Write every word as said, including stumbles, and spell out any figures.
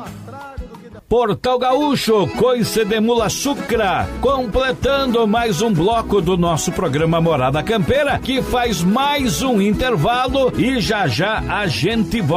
Portal Gaúcho, Coice de Mula Sucra, completando mais um bloco do nosso programa Morada Campeira, que faz mais um intervalo e já já a gente volta.